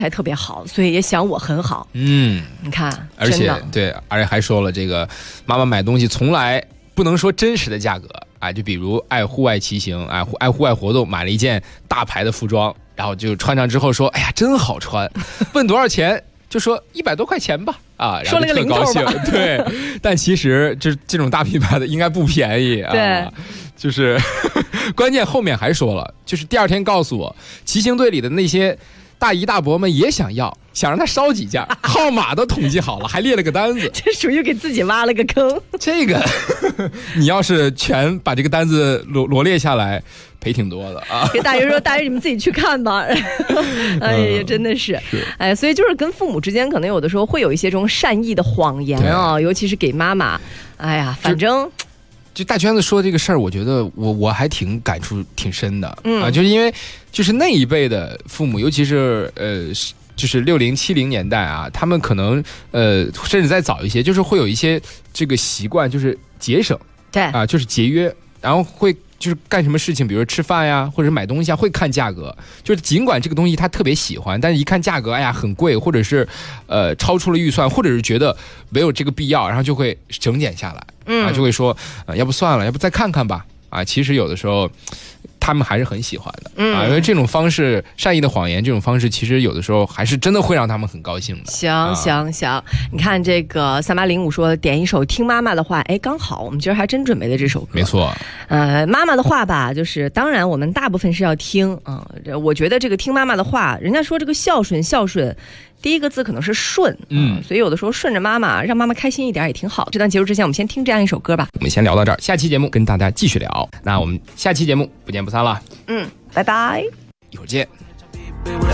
还特别好，所以也想我很好。你看， 而且对，而且还说了这个妈妈买东西从来不能说真实的价格啊，就比如爱户外骑行啊，爱户外活动，买了一件大牌的服装，然后就穿上之后说，哎呀，真好穿，问多少钱？就说100多块钱吧，啊，然后说了个零头吧， 对，但其实这种大品牌的应该不便宜啊， 对， 就是关键后面还说了，就是第二天告诉我，骑行队里的那些大姨大伯们也想让他烧几件，号码都统计好了，还列了个单子， 这属于给自己挖了个坑。 这个你要是全把这个单子罗列下来，赔挺多的啊！ 给大爷说，大爷你们自己去看吧。哎呀，真的是，哎，所以就是跟父母之间可能有的时候会有一些这种善意的谎言啊，尤其是给妈妈。哎呀，反正就大圈子说这个事儿，我觉得我还挺感触挺深的啊，就是因为就是那一辈的父母，尤其是就是60、70年代啊，他们可能甚至再早一些，就是会有一些这个习惯，就是节省， 对啊，就是节约，然后会就是干什么事情，比如说吃饭呀，或者买东西啊，会看价格。就是尽管这个东西他特别喜欢，但是一看价格，哎呀很贵，或者是超出了预算，或者是觉得没有这个必要，然后就会省减下来，啊，就会说要不算了，要不再看看吧。啊，其实有的时候他们还是很喜欢的啊，因为这种方式，善意的谎言这种方式，其实有的时候还是真的会让他们很高兴的。 行，你看这个3805说点一首听妈妈的话，哎，刚好我们今儿还真准备了这首歌。 没错， 妈妈的话吧，就是当然我们大部分是要听啊，我觉得这个听妈妈的话，人家说这个孝顺。第一个字可能是顺，所以有的时候顺着妈妈，让妈妈开心一点也挺好。这段结束之前，我们先听这样一首歌吧。 我们先聊到这儿，下期节目跟大家继续聊。那我们下期节目不见不散了。 拜拜， 一会儿见。